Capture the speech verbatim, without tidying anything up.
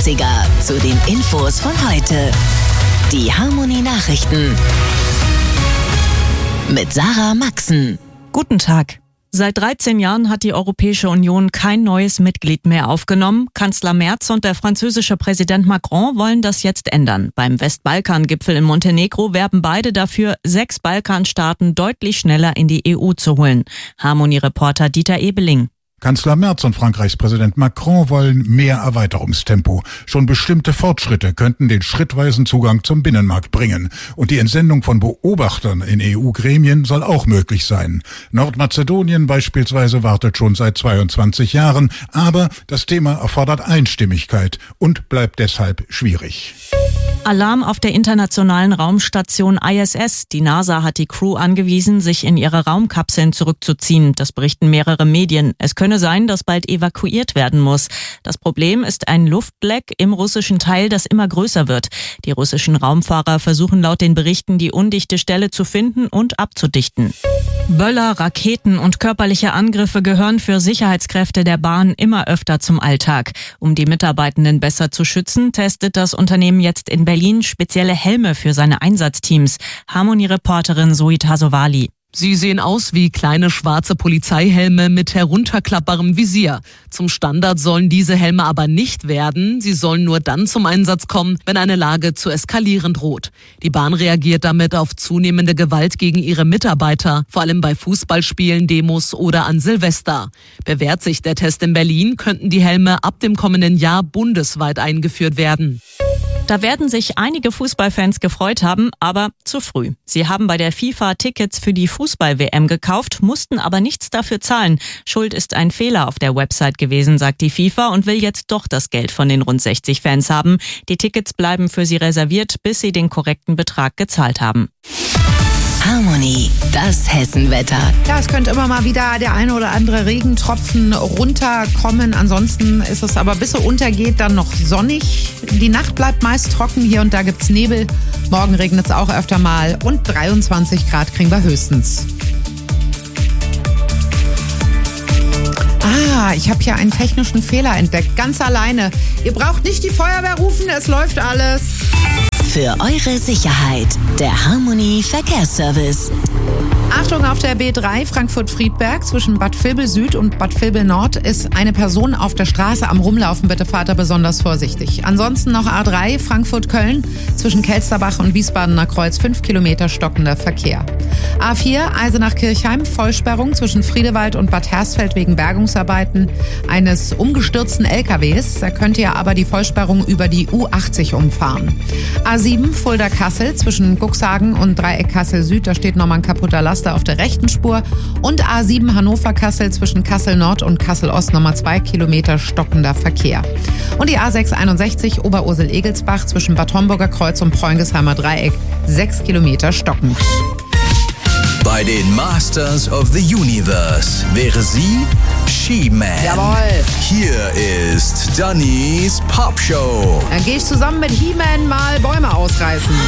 sechziger zu den Infos von heute. Die Harmony Nachrichten mit Sarah Maxen. Guten Tag. Seit dreizehn Jahren hat die Europäische Union kein neues Mitglied mehr aufgenommen. Kanzler Merz und der französische Präsident Macron wollen das jetzt ändern. Beim Westbalkan-Gipfel in Montenegro werben beide dafür, sechs Balkanstaaten deutlich schneller in die E U zu holen. Harmony-Reporter Dieter Ebeling. Kanzler Merz und Frankreichs Präsident Macron wollen mehr Erweiterungstempo. Schon bestimmte Fortschritte könnten den schrittweisen Zugang zum Binnenmarkt bringen. Und die Entsendung von Beobachtern in E U-Gremien soll auch möglich sein. Nordmazedonien beispielsweise wartet schon seit zweiundzwanzig Jahren. Aber das Thema erfordert Einstimmigkeit und bleibt deshalb schwierig. Alarm auf der internationalen Raumstation I S S. Die NASA hat die Crew angewiesen, sich in ihre Raumkapseln zurückzuziehen. Das berichten mehrere Medien. Es könne sein, dass bald evakuiert werden muss. Das Problem ist ein Luftleck im russischen Teil, das immer größer wird. Die russischen Raumfahrer versuchen laut den Berichten, die undichte Stelle zu finden und abzudichten. Böller, Raketen und körperliche Angriffe gehören für Sicherheitskräfte der Bahn immer öfter zum Alltag. Um die Mitarbeitenden besser zu schützen, testet das Unternehmen jetzt in Berlin spezielle Helme für seine Einsatzteams. Harmony-Reporterin Zoe Tasovali. Sie sehen aus wie kleine schwarze Polizeihelme mit herunterklappbarem Visier. Zum Standard sollen diese Helme aber nicht werden. Sie sollen nur dann zum Einsatz kommen, wenn eine Lage zu eskalieren droht. Die Bahn reagiert damit auf zunehmende Gewalt gegen ihre Mitarbeiter, vor allem bei Fußballspielen, Demos oder an Silvester. Bewährt sich der Test in Berlin, könnten die Helme ab dem kommenden Jahr bundesweit eingeführt werden. Da werden sich einige Fußballfans gefreut haben, aber zu früh. Sie haben bei der FIFA Tickets für die Fußball-W M gekauft, mussten aber nichts dafür zahlen. Schuld ist ein Fehler auf der Website gewesen, sagt die FIFA und will jetzt doch das Geld von den rund sechzig Fans haben. Die Tickets bleiben für sie reserviert, bis sie den korrekten Betrag gezahlt haben. Harmony, das Hessenwetter. Ja, es könnte immer mal wieder der eine oder andere Regentropfen runterkommen. Ansonsten ist es aber, bis es untergeht, dann noch sonnig. Die Nacht bleibt meist trocken. Hier und da gibt's Nebel. Morgen regnet es auch öfter mal. Und dreiundzwanzig Grad kriegen wir höchstens. Ah, ich habe hier einen technischen Fehler entdeckt. Ganz alleine. Ihr braucht nicht die Feuerwehr rufen, es läuft alles. Für eure Sicherheit, der Harmony Verkehrsservice. Achtung, auf der B drei Frankfurt-Friedberg zwischen Bad Vilbel Süd und Bad Vilbel Nord ist eine Person auf der Straße am Rumlaufen. Bitte fahrt da besonders vorsichtig. Ansonsten noch A drei Frankfurt-Köln zwischen Kelsterbach und Wiesbadener Kreuz, fünf Kilometer stockender Verkehr. A vier Eisenach-Kirchheim, Vollsperrung zwischen Friedewald und Bad Hersfeld wegen Bergungsarbeiten eines umgestürzten L K Ws. Da könnt ihr aber die Vollsperrung über die U achtzig umfahren. A sieben Fulda-Kassel zwischen Cuxhagen und Dreieck Kassel Süd, da steht nochmal ein kaputter Laster auf der rechten Spur. Und A sieben Hannover-Kassel zwischen Kassel Nord und Kassel Ost, nochmal zwei Kilometer stockender Verkehr. Und die A sechs einundsechzig Oberursel-Egelsbach zwischen Bad Homburger Kreuz und Preungesheimer Dreieck, sechs Kilometer stockend. Bei den Masters of the Universe wäre sie She-Man. Jawohl. Hier ist Dannys Popshow. Dann gehe ich zusammen mit He-Man mal Bäume ausreißen.